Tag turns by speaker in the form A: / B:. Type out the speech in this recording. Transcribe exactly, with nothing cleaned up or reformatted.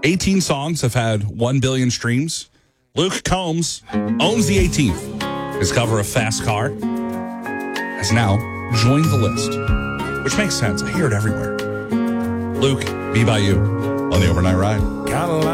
A: eighteen songs have had one billion streams. Luke Combs owns the eighteenth. His cover of Fast Car has now joined the list, which makes sense. I hear it everywhere. Luke, Be By You on the Overnight Ride.